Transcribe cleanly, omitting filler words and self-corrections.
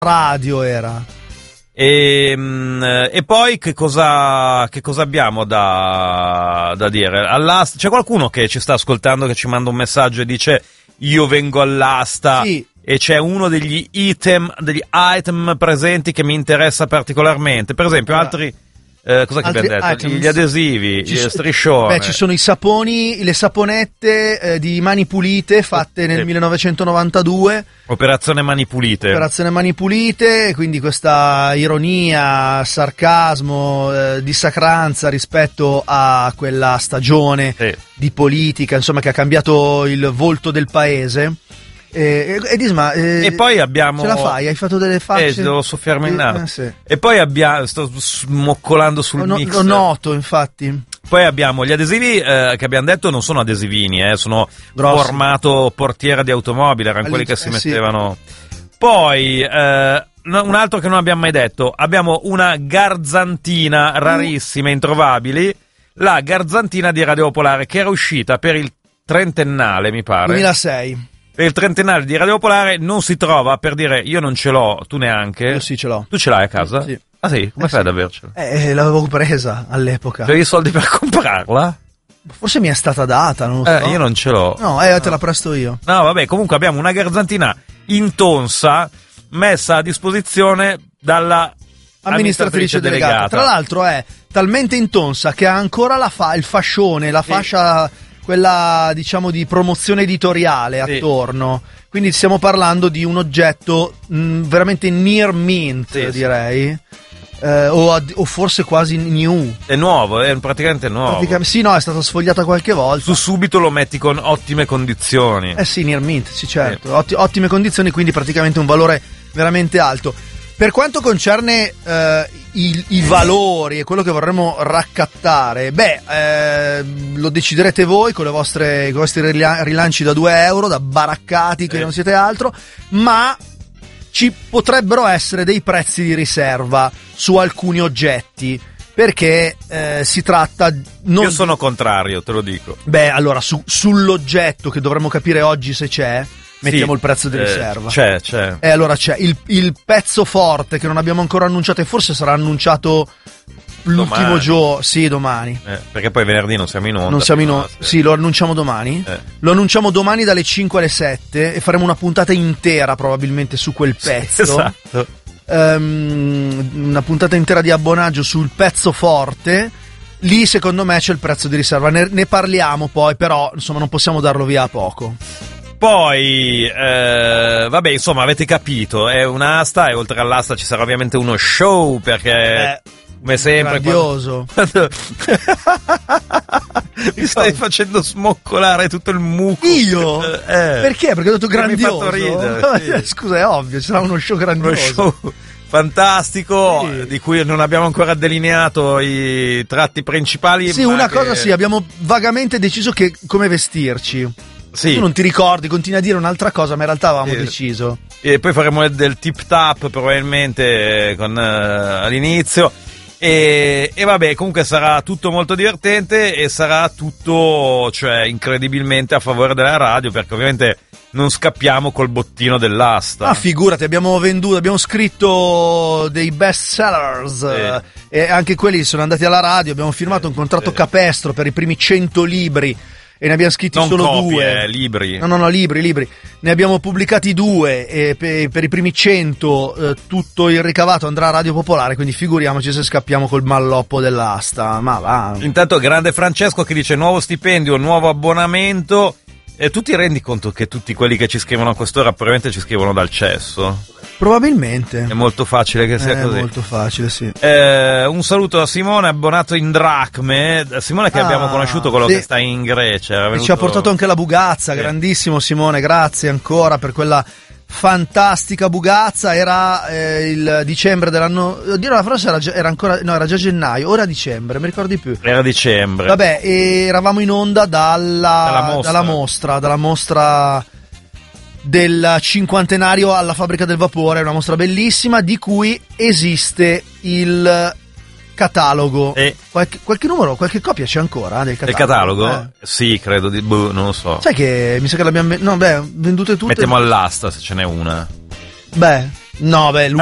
radio era. E poi che cosa abbiamo da dire? All'asta c'è qualcuno che ci sta ascoltando che ci manda un messaggio e dice io vengo all'asta, sì. E c'è uno degli item presenti che mi interessa particolarmente, per esempio altri cosa che abbiamo detto? Items. Gli adesivi, gli striscioni. Ci sono i saponi, le saponette di Mani Pulite fatte nel 1992. Operazione Mani Pulite, quindi questa ironia, sarcasmo, dissacranza rispetto a quella stagione di politica, insomma, che ha cambiato il volto del paese. Disma, e poi abbiamo, ce la fai? Hai fatto delle facce? Devo soffiarmi il naso. Sì. E poi sto smoccolando sul mix. Lo noto, infatti. Poi abbiamo gli adesivi che abbiamo detto non sono adesivini, sono grossi, formato portiera di automobile, erano quelli che si mettevano. Poi un altro che non abbiamo mai detto, abbiamo una garzantina rarissima, introvabili, la garzantina di Radio Popolare, che era uscita per il trentennale, mi pare. 2006. Per il trentennale di Radio Popolare non si trova, per dire io non ce l'ho, tu neanche. Io sì ce l'ho. Tu ce l'hai a casa? Sì. Ah sì? Come fai ad avercela? L'avevo presa all'epoca. Avevi i soldi per comprarla? Forse mi è stata data, non lo so. Io non ce l'ho. No, te la presto io. No, vabbè, comunque abbiamo una garzantina intonsa messa a disposizione dalla amministratrice delegata. Tra l'altro è talmente intonsa che ha ancora il fascione, la fascia, quella diciamo di promozione editoriale attorno. Quindi stiamo parlando di un oggetto veramente near mint, direi. O forse quasi new. È nuovo, è praticamente nuovo. Sì, no, è stata sfogliata qualche volta. Tu subito lo metti con ottime condizioni. Sì, near mint, sì, certo. Ottime condizioni, quindi praticamente un valore veramente alto. Per quanto concerne i valori e quello che vorremmo raccattare, lo deciderete voi con i vostri rilanci da 2 euro, da baraccati che non siete altro, ma ci potrebbero essere dei prezzi di riserva su alcuni oggetti, perché si tratta... Io sono contrario, te lo dico. Allora, sull'oggetto che dovremmo capire oggi se c'è... Mettiamo il prezzo di riserva. C'è. Allora c'è il pezzo forte che non abbiamo ancora annunciato, e forse sarà annunciato l'ultimo giorno. Sì, domani. Perché poi venerdì non siamo in onda. Sì, lo annunciamo domani. Lo annunciamo domani dalle 5 alle 7 e faremo una puntata intera probabilmente su quel pezzo. Esatto. Una puntata intera di abbonaggio sul pezzo forte. Lì secondo me c'è il prezzo di riserva. Ne parliamo poi, però insomma non possiamo darlo via a poco. Poi, vabbè, insomma, avete capito, è un'asta, e oltre all'asta ci sarà ovviamente uno show, perché, come sempre... Grandioso. Mi stai facendo smoccolare tutto il muco. Io? Perché? Perché ho detto grandioso? Mi ha fatto ridere, Scusa, è ovvio, ci sarà uno show grandioso. Uno show fantastico, di cui non abbiamo ancora delineato i tratti principali. Sì, una cosa sì, abbiamo vagamente deciso come vestirci. Sì. Tu non ti ricordi, continui a dire un'altra cosa, ma in realtà avevamo deciso. E poi faremo del tip tap probabilmente all'inizio. E vabbè, comunque sarà tutto molto divertente e sarà tutto, cioè, incredibilmente a favore della radio, perché ovviamente non scappiamo col bottino dell'asta. Ah, figurati, abbiamo scritto dei best sellers e anche quelli sono andati alla radio. Abbiamo firmato un contratto capestro per i primi 100 libri. E ne abbiamo scritti solo copie, 2. Libri. No, libri. Ne abbiamo pubblicati 2 e per i primi 100 tutto il ricavato andrà a Radio Popolare, quindi figuriamoci se scappiamo col malloppo dell'asta. Ma va. Intanto grande Francesco che dice nuovo stipendio, nuovo abbonamento. E tu ti rendi conto che tutti quelli che ci scrivono a quest'ora probabilmente ci scrivono dal cesso? Probabilmente. È molto facile che sia così. È molto facile, sì. Un saluto a Simone, abbonato in dracme. Simone che abbiamo conosciuto, quello che sta in Grecia. E ci ha portato anche la Bugazza, grandissimo Simone, grazie ancora per quella fantastica Bugazza. Era il dicembre dell'anno, dire la frase era già gennaio, ora dicembre, mi ricordi più. Era dicembre. Vabbè, eravamo in onda dalla mostra del cinquantenario alla Fabbrica del Vapore, è una mostra bellissima di cui esiste il catalogo. Qualche numero, qualche copia c'è ancora del catalogo? Del catalogo? Sì, credo, non lo so. Sai che mi sa che l'abbiamo vendute tutte. Mettiamo all'asta se ce n'è una. No, beh,